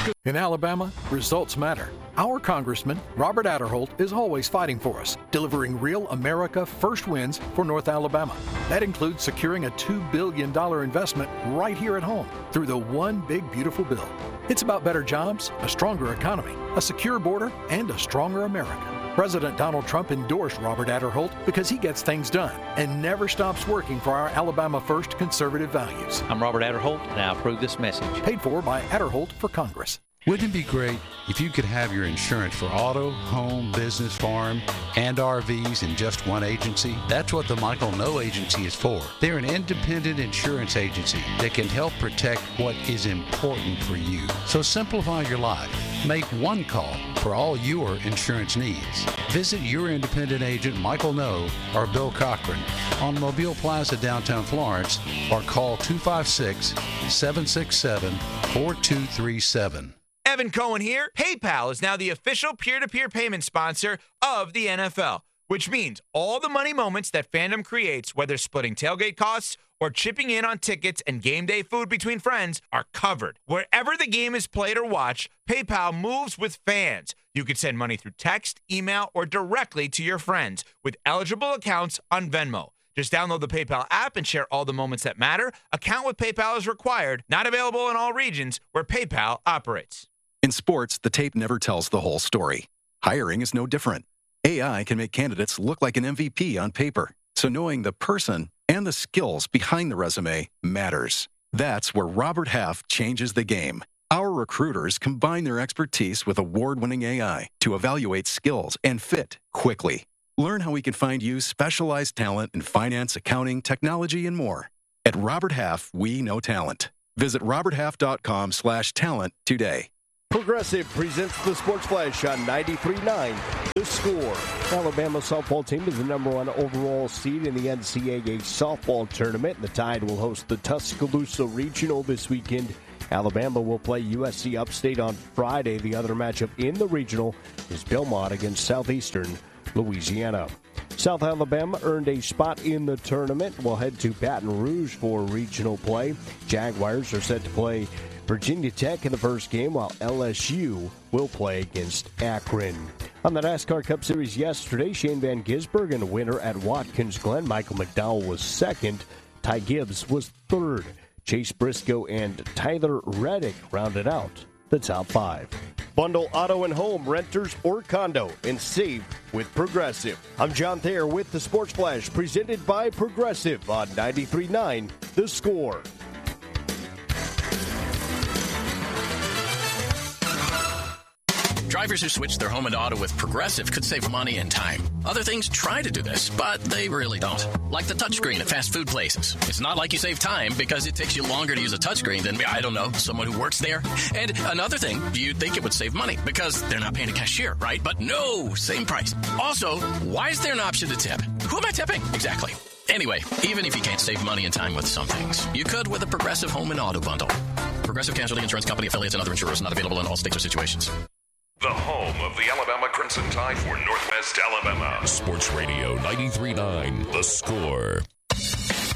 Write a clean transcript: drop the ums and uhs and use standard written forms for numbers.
In Alabama, results matter. Our Congressman, Robert Adderholt, is always fighting for us, delivering real America first wins for North Alabama. That includes securing a $2 billion investment right here at home through the One Big Beautiful Bill. It's about better jobs, a stronger economy, a secure border, and a stronger America. President Donald Trump endorsed Robert Adderholt because he gets things done and never stops working for our Alabama First conservative values. I'm Robert Adderholt, and I approve this message. Paid for by Adderholt for Congress. Wouldn't it be great if you could have your insurance for auto, home, business, farm, and RVs in just one agency? That's what the Michael No Agency is for. They're an independent insurance agency that can help protect what is important for you. So simplify your life. Make one call for all your insurance needs. Visit your independent agent, Michael No or Bill Cochran, on Mobile Plaza, downtown Florence, or call 256-767-4237. Evan Cohen here. PayPal is now the official peer-to-peer payment sponsor of the NFL, which means all the money moments that fandom creates, whether splitting tailgate costs or chipping in on tickets and game day food between friends, are covered. Wherever the game is played or watched, PayPal moves with fans. You can send money through text, email, or directly to your friends with eligible accounts on Venmo. Just download the PayPal app and share all the moments that matter. Account with PayPal is required. Not available in all regions where PayPal operates. In sports, the tape never tells the whole story. Hiring is no different. AI can make candidates look like an MVP on paper, so knowing the person and the skills behind the resume matters. That's where Robert Half changes the game. Our recruiters combine their expertise with award-winning AI to evaluate skills and fit quickly. Learn how we can find you specialized talent in finance, accounting, technology, and more. At Robert Half, we know talent. Visit roberthalf.com/talent today. Progressive presents the Sports Flash on 93.9 The Score. Alabama softball team is the #1 overall seed in the NCAA softball tournament. The Tide will host the Tuscaloosa Regional this weekend. Alabama will play USC Upstate on Friday. The other matchup in the regional is Belmont against Southeastern Louisiana. South Alabama earned a spot in the tournament. We'll head to Baton Rouge for regional play. Jaguars are set to play Virginia Tech in the first game, while LSU will play against Akron. On the NASCAR Cup Series yesterday, Shane Van Gisbergen, a winner at Watkins Glen. Michael McDowell was second. Ty Gibbs was third. Chase Briscoe and Tyler Reddick rounded out the top 5. Bundle auto and home, renters or condo, and save with Progressive. I'm John Thayer with the Sports Flash, presented by Progressive on 93.9 The Score. Drivers who switch their home and auto with Progressive could save money and time. Other things try to do this, but they really don't. Like the touchscreen at fast food places. It's not like you save time because it takes you longer to use a touchscreen than, I don't know, someone who works there. And another thing, you'd think it would save money because they're not paying a cashier, right? But no, same price. Also, why is there an option to tip? Who am I tipping? Exactly. Anyway, even if you can't save money and time with some things, you could with a Progressive home and auto bundle. Progressive Casualty Insurance Company affiliates and other insurers, not available in all states or situations. The home of the Alabama Crimson Tide for Northwest Alabama. Sports Radio 93.9 The Score.